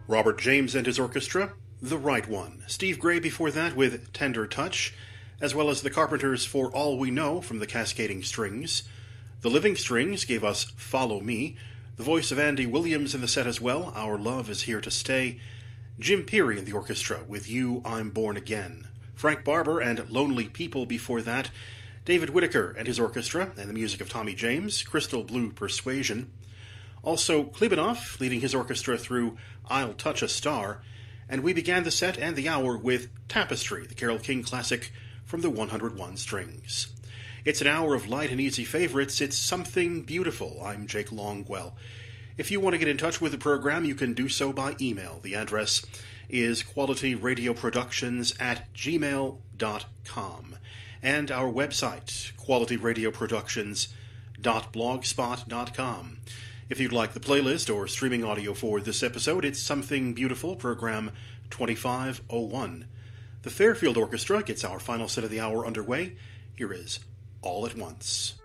Robert James and his orchestra, The Right One. Steve Gray before that with Tender Touch, as well as the Carpenters For All We Know from the Cascading Strings. The Living Strings gave us Follow Me, the voice of Andy Williams in the set as well, Our Love Is Here to Stay. Jim Peary in the orchestra with You, I'm Born Again. Frank Barber and Lonely People before that. David Whittaker and his orchestra, and the music of Tommy James, Crystal Blue Persuasion. Also Klibanov leading his orchestra through I'll Touch a Star. And we began the set and the hour with Tapestry, the Carole King classic from the 101 Strings. It's an hour of light and easy favorites. It's something beautiful. I'm Jake Longwell. If you want to get in touch with the program, you can do so by email. The address is qualityradioproductions@gmail.com. And our website, qualityradioproductions.blogspot.com. If you'd like the playlist or streaming audio for this episode, it's Something Beautiful, program 2501. The Fairfield Orchestra gets our final set of the hour underway. Here is All at Once.